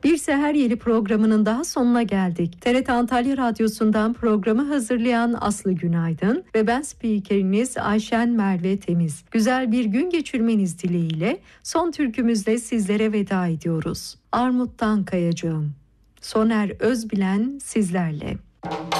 Bir Seher Yeli programının daha sonuna geldik. TRT Antalya Radyosu'ndan programı hazırlayan Aslı Günaydın ve ben spikeriniz Ayşen Merve Temiz. Güzel bir gün geçirmeniz dileğiyle son türkümüzle sizlere veda ediyoruz. Armut'tan Kayacağım. Soner Özbilen sizlerle.